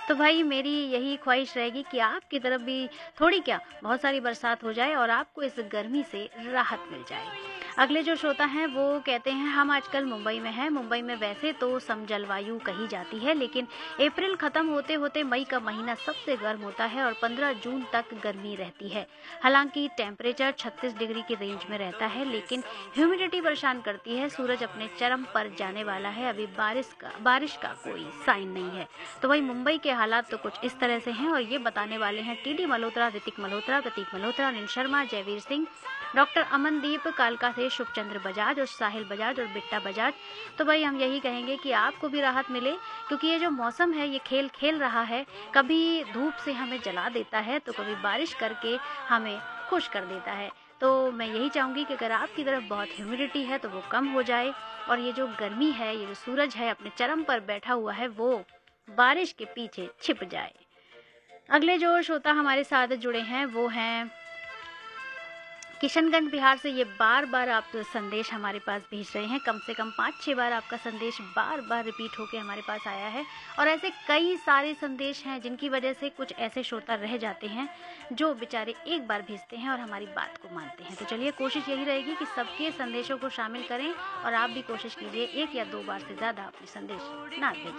तो भाई मेरी यही ख्वाहिश रहेगी कि आपकी तरफ भी थोड़ी क्या बहुत सारी बरसात हो जाए और आपको इस गर्मी से राहत मिल जाए। अगले जो श्रोता हैं वो कहते हैं हम आजकल मुंबई में हैं। मुंबई में वैसे तो सम जलवायु कही जाती है, लेकिन अप्रैल खत्म होते होते मई का महीना सबसे गर्म होता है और 15 जून तक गर्मी रहती है। हालांकि टेम्परेचर 36 डिग्री की रेंज में रहता है, लेकिन ह्यूमिडिटी परेशान करती है। सूरज अपने चरम पर जाने वाला है, अभी बारिश का कोई साइन नहीं है। तो वही मुंबई के हालात तो कुछ इस तरह से हैं और ये बताने वाले हैं टीडी मल्होत्रा, ऋतिक मल्होत्रा, प्रतीक मल्होत्रा, अनिल शर्मा, जयवीर सिंह, डॉक्टर अमनदीप, कालका से शुभचंद्र बजाज और साहिल बजाज और बिट्टा बजाज। तो भाई हम यही कहेंगे कि आपको भी राहत मिले, क्योंकि ये जो मौसम है ये खेल खेल रहा है। कभी धूप से हमें जला देता है तो कभी बारिश करके हमें खुश कर देता है। तो मैं यही चाहूँगी कि अगर आपकी तरफ बहुत ह्यूमिडिटी है तो वो कम हो जाए और ये जो गर्मी है, ये जो सूरज है अपने चरम पर बैठा हुआ है, वो बारिश के पीछे छिप जाए। अगले जो श्रोता हमारे साथ जुड़े हैं वो हैं किशनगंज बिहार से। ये बार बार आप संदेश हमारे पास भेज रहे हैं, कम से कम 5-6 बार आपका संदेश बार बार रिपीट होके हमारे पास आया है। और ऐसे कई सारे संदेश हैं जिनकी वजह से कुछ ऐसे श्रोता रह जाते हैं जो बेचारे एक बार भेजते हैं और हमारी बात को मानते हैं। तो चलिए कोशिश यही रहेगी कि सबके संदेशों को शामिल करें और आप भी कोशिश कीजिए 1 या 2 बार से ज़्यादा अपने संदेश ना भेजें।